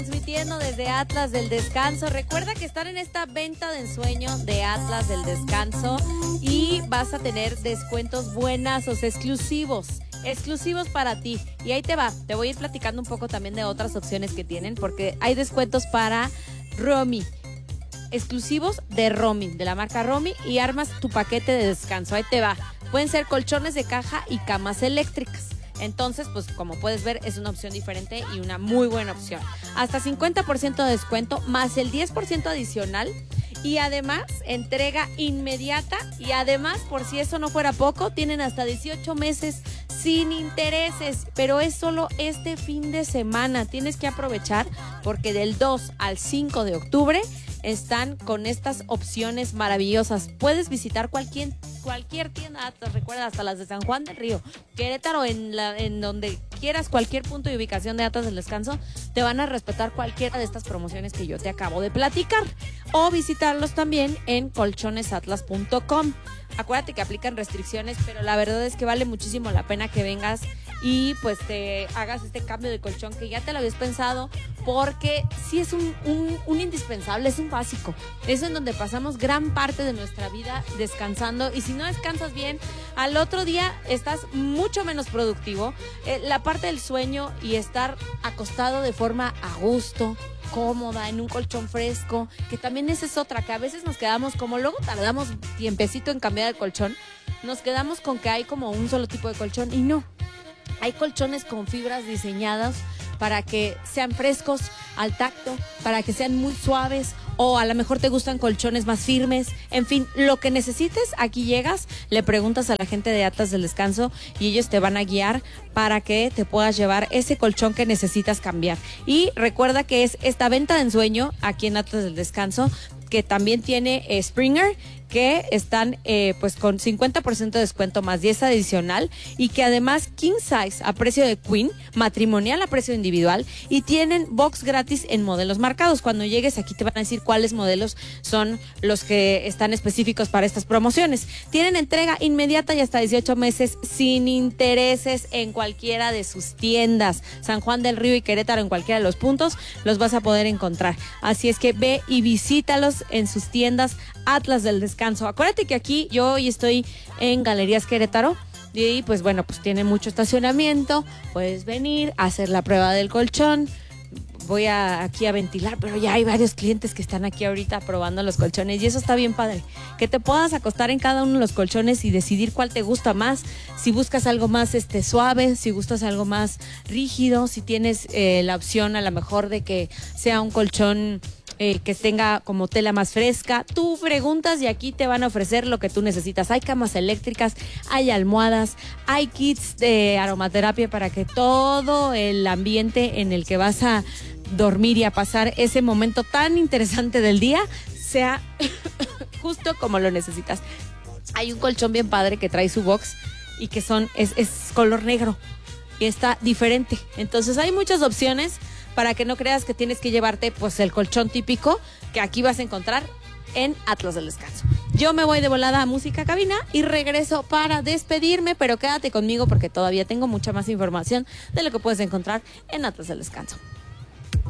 Transmitiendo desde Atlas del Descanso. Recuerda que están en esta venta de ensueño de Atlas del Descanso y vas a tener descuentos buenazos, exclusivos para ti. Y ahí te va, te voy a ir platicando un poco también de otras opciones que tienen, porque hay descuentos para Romy, exclusivos de Romy, de la marca Romy, y armas tu paquete de descanso. Ahí te va, pueden ser colchones de caja y camas eléctricas. Entonces, pues como puedes ver, es una opción diferente y una muy buena opción. Hasta 50% de descuento, más el 10% adicional. Y además, entrega inmediata. Y además, por si eso no fuera poco, tienen hasta 18 meses sin intereses. Pero es solo este fin de semana. Tienes que aprovechar porque del 2 al 5 de octubre están con estas opciones maravillosas. Puedes visitar cualquier tienda Atlas, recuerda, hasta las de San Juan del Río, Querétaro, en donde quieras, cualquier punto de ubicación de Atlas del Descanso, te van a respetar cualquiera de estas promociones que yo te acabo de platicar. O visitarlos también en colchonesatlas.com. Acuérdate que aplican restricciones, pero la verdad es que vale muchísimo la pena que vengas y pues te hagas este cambio de colchón que ya te lo habías pensado, porque sí es un indispensable, es un básico. Es en donde pasamos gran parte de nuestra vida descansando, y si no descansas bien, al otro día estás mucho menos productivo. La parte del sueño y estar acostado de forma a gusto, cómoda, en un colchón fresco, que también esa es otra, que a veces nos quedamos, como luego tardamos tiempecito en cambiar el colchón, nos quedamos con que hay como un solo tipo de colchón, y no. Hay colchones con fibras diseñadas para que sean frescos al tacto, para que sean muy suaves, o a lo mejor te gustan colchones más firmes. En fin, lo que necesites, aquí llegas, le preguntas a la gente de Atlas del Descanso y ellos te van a guiar para que te puedas llevar ese colchón que necesitas cambiar. Y recuerda que es esta venta de ensueño aquí en Atlas del Descanso, que también tiene Springer, que están pues con 50% de descuento más 10 adicional, y que además king size a precio de queen, matrimonial a precio individual, y tienen box gratis en modelos marcados. Cuando llegues aquí te van a decir cuáles modelos son los que están específicos para estas promociones. Tienen entrega inmediata y hasta 18 meses sin intereses en cualquiera de sus tiendas. San Juan del Río y Querétaro, en cualquiera de los puntos los vas a poder encontrar. Así es que ve y visítalos en sus tiendas Atlas del Descanso. Acuérdate que aquí yo hoy estoy en Galerías Querétaro y pues bueno, pues tiene mucho estacionamiento, puedes venir a hacer la prueba del colchón. Voy aquí a ventilar, pero ya hay varios clientes que están aquí ahorita probando los colchones y eso está bien padre, que te puedas acostar en cada uno de los colchones y decidir cuál te gusta más, si buscas algo más suave, si gustas algo más rígido, si tienes la opción a lo mejor de que sea un colchón que tenga como tela más fresca. Tú preguntas y aquí te van a ofrecer lo que tú necesitas. Hay camas eléctricas, hay almohadas, hay kits de aromaterapia para que todo el ambiente en el que vas a dormir y a pasar ese momento tan interesante del día sea justo como lo necesitas. Hay un colchón bien padre que trae su box y que es color negro y está diferente. Entonces hay muchas opciones para que no creas que tienes que llevarte pues el colchón típico que aquí vas a encontrar en Atlas del Descanso. Yo me voy de volada a Música Cabina y regreso para despedirme, pero quédate conmigo porque todavía tengo mucha más información de lo que puedes encontrar en Atlas del Descanso.